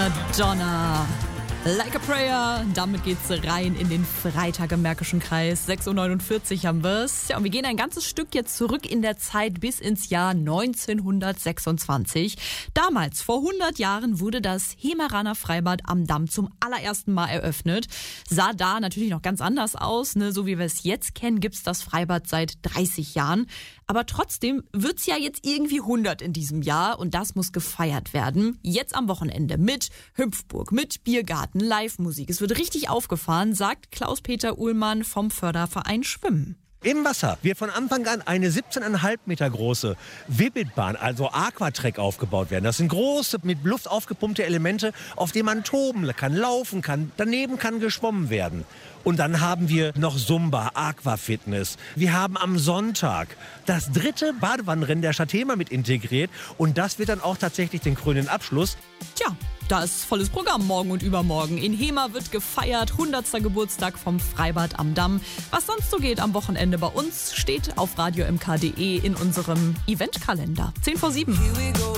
Madonna. Like a Prayer, damit geht's rein in den Freitag im Märkischen Kreis. 6.49 Uhr haben wir's. Ja, und wir gehen ein ganzes Stück jetzt zurück in der Zeit bis ins Jahr 1926. Damals, vor 100 Jahren, wurde das Hemeraner Freibad am Damm zum allerersten Mal eröffnet. Sah da natürlich noch ganz anders aus, ne? So wie wir es jetzt kennen, gibt's das Freibad seit 30 Jahren. Aber trotzdem wird's ja jetzt irgendwie 100 in diesem Jahr und das muss gefeiert werden. Jetzt am Wochenende mit Hüpfburg, mit Biergarten, Live-Musik. Es wird richtig aufgefahren, sagt Klaus-Peter Uhlmann vom Förderverein Schwimmen. Im Wasser wird von Anfang an eine 17,5 Meter große Wibbitbahn, also Aquatrack, aufgebaut werden. Das sind große, mit Luft aufgepumpte Elemente, auf denen man toben kann, laufen kann. Daneben kann geschwommen werden. Und dann haben wir noch Zumba, Aquafitness. Wir haben am Sonntag das 3. Badewannenrennen der Stadthema mit integriert. Und das wird dann auch tatsächlich den krönenden Abschluss. Tja, da ist volles Programm morgen und übermorgen. In Hema wird gefeiert, 100. Geburtstag vom Freibad am Damm. Was sonst so geht am Wochenende bei uns, steht auf radiomk.de in unserem Eventkalender. 6:50.